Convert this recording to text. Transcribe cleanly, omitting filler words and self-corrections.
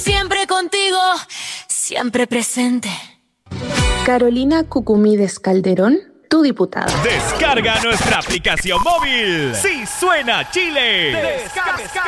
Siempre contigo, siempre presente. Carolina Cucumides Calderón, tu diputada. Descarga nuestra aplicación móvil. Sí suena Chile. Descarga.